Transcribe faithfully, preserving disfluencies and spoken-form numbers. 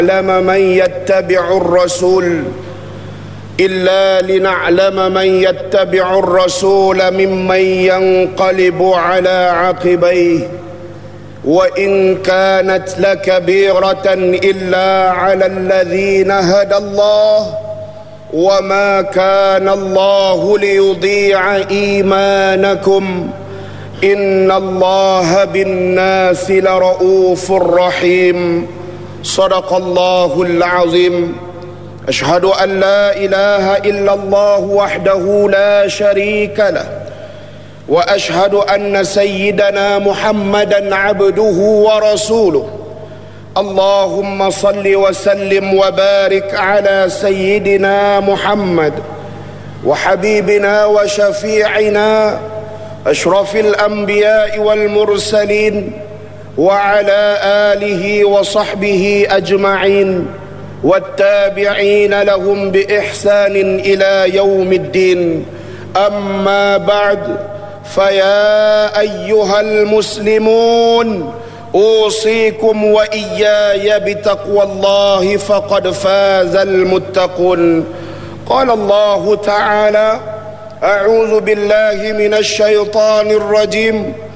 لنعلم من يتبع الرسول إلا لنعلم من يتبع الرسول ممن ينقلب على عقبيه وإن كانت لكبيرة إلا على الذين هدى الله وما كان الله ليضيع إيمانكم إن الله بالناس لرؤوف رحيم. صدق الله العظيم. أشهد أن لا إله إلا الله وحده لا شريك له وأشهد أن سيدنا محمدًا عبده ورسوله. اللهم صل وسلم وبارك على سيدنا محمد وحبيبنا وشفيعنا أشرف الأنبياء والمرسلين وعلى آله وصحبه أجمعين والتابعين لهم بإحسان إلى يوم الدين. أما بعد، فيا أيها المسلمون أوصيكم وإياي بتقوى الله فقد فاز المتقون. قال الله تعالى: أعوذ بالله من الشيطان الرجيم.